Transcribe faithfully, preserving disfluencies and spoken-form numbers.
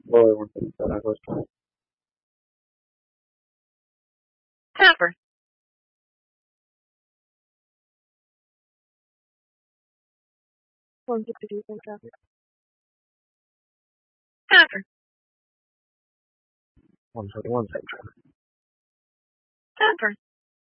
Boy, one second, so that goes to Tapper. one fifty-two from traffic. Tapper. one second, one second. Tapper.